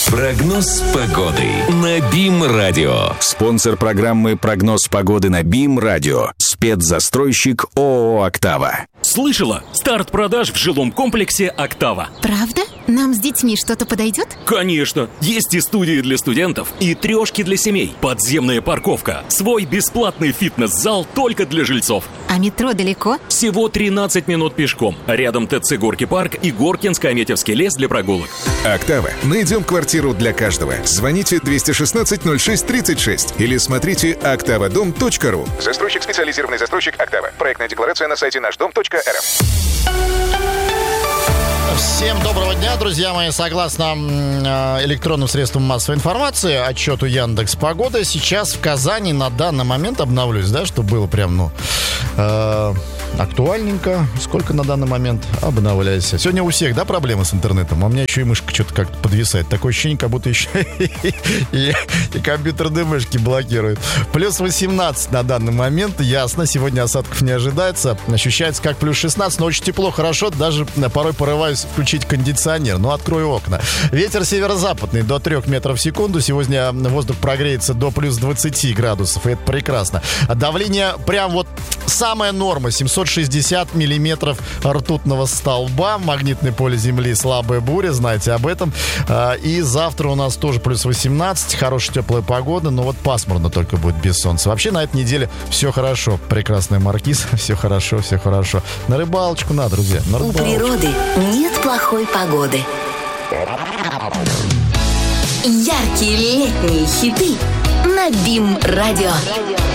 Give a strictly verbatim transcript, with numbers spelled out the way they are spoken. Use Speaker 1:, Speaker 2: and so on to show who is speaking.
Speaker 1: Прогноз погоды на БИМ-радио.
Speaker 2: Спонсор программы «Прогноз погоды» на БИМ-радио. Спецзастройщик ООО «Октава».
Speaker 3: Слышала? Старт продаж в жилом комплексе «Октава».
Speaker 4: Правда? Нам с детьми что-то подойдет?
Speaker 3: Конечно! Есть и студии для студентов, и трешки для семей, подземная парковка, свой бесплатный фитнес-зал только для жильцов.
Speaker 4: А метро далеко?
Speaker 3: Всего тринадцать минут пешком. Рядом ТЦ «Горки парк» и Горкинско-Аметьевский лес для прогулок.
Speaker 5: «Октава». Найдем квартиру для каждого. Звоните двести шестнадцать ноль шесть тридцать шесть или смотрите октавадом точка ру.
Speaker 6: Застройщик, специализированный застройщик «Октава». Проектная декларация на сайте наш дом точка эр эф.
Speaker 7: Всем доброго дня, друзья мои. Согласно э, электронным средствам массовой информации, отчету Яндекс.Погода, сейчас в Казани на данный момент, обновлюсь, да, чтобы было прям, ну, э, актуальненько. Сколько на данный момент? Обновляйся. Сегодня у всех, да, проблемы с интернетом? А у меня еще и мышка что-то как-то подвисает. Такое ощущение, как будто еще и компьютерные мышки блокируют. Плюс восемнадцать на данный момент. Ясно, сегодня осадков не ожидается. Ощущается как плюс шестнадцать, но очень тепло, хорошо. Даже порой порываюсь включить кондиционер, но открою окна. Ветер северо-западный до трех метров в секунду. Сегодня воздух прогреется до плюс двадцати градусов, и это прекрасно. Давление прям вот самая норма, семьсот шестьдесят миллиметров ртутного столба. Магнитное поле Земли, слабая буря, знаете об этом. И завтра у нас тоже плюс восемнадцать, хорошая теплая погода, но вот пасмурно только будет без солнца. Вообще на этой неделе все хорошо. Прекрасная маркиза, все хорошо, все хорошо. На рыбалочку надо, друзья, на рыбалочку.
Speaker 8: У природы нет плохой погоды. Яркие летние хиты на БИМ-радио.